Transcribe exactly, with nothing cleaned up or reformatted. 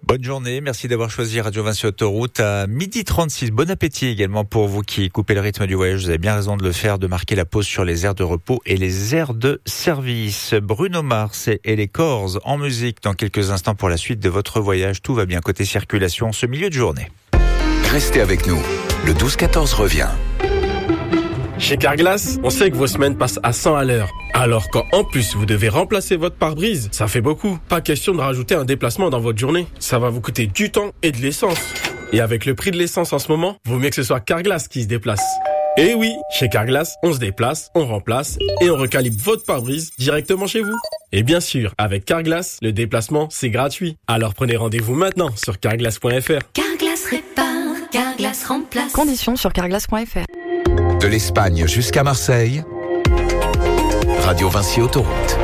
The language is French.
Bonne journée, merci d'avoir choisi Radio Vinci Autoroute à midi trente-six. Bon appétit également pour vous qui coupez le rythme du voyage. Vous avez bien raison de le faire, de marquer la pause sur les aires de repos et les aires de service. Bruno Mars et les Corrs en musique dans quelques instants pour la suite de votre voyage. Tout va bien côté circulation ce milieu de journée. Restez avec nous, le douze quatorze revient. Chez Carglass, on sait que vos semaines passent à cent à l'heure. Alors quand en plus vous devez remplacer votre pare-brise, ça fait beaucoup. Pas question de rajouter un déplacement dans votre journée. Ça va vous coûter du temps et de l'essence. Et avec le prix de l'essence en ce moment, vaut mieux que ce soit Carglass qui se déplace. Et oui, chez Carglass, on se déplace, on remplace et on recalibre votre pare-brise directement chez vous. Et bien sûr, avec Carglass, le déplacement, c'est gratuit. Alors prenez rendez-vous maintenant sur carglass point f r. Carglass répare, Carglass remplace. Conditions sur carglass point f r. De l'Espagne jusqu'à Marseille, Radio Vinci Autoroute.